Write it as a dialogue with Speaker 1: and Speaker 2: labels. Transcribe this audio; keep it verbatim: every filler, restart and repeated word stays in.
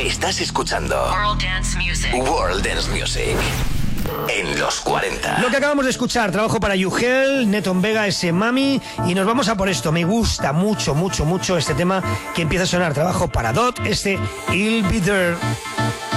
Speaker 1: Estás escuchando
Speaker 2: World Dance Music.
Speaker 1: World Dance Music en los cuarenta.
Speaker 3: Lo que acabamos de escuchar, trabajo para Yugel, Neton Vega, ese Mami, y nos vamos a por esto. Me gusta mucho, mucho, mucho este tema que empieza a sonar. Trabajo para Dot, este I'll Be There.